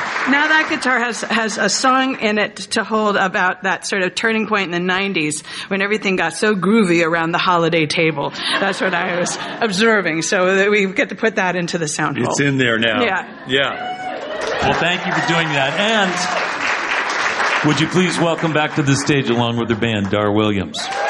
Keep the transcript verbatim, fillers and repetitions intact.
Now that guitar has has a song in it to hold about that sort of turning point in the nineties when everything got so groovy around the holiday table. That's what I was observing. So that we get to put that into the sound hole. It's in there now. Yeah. Yeah. Well, thank you for doing that. And would you please welcome back to the stage along with their band, Dar Williams.